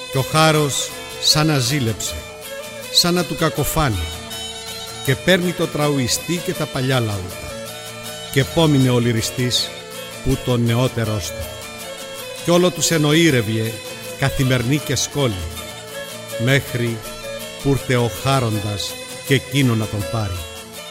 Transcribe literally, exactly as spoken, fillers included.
Κι ο χάρος σαν να ζήλεψε, σαν να του κακοφάνει, και παίρνει το τραουιστή και τα παλιά λαούτα, και πόμεινε ο λυριστής που τον νεότερός του, κι όλο τους εννοήρευε καθημερινή και σκόλη, μέχρι που ήρθε ο χάροντας και εκείνο να τον πάρει.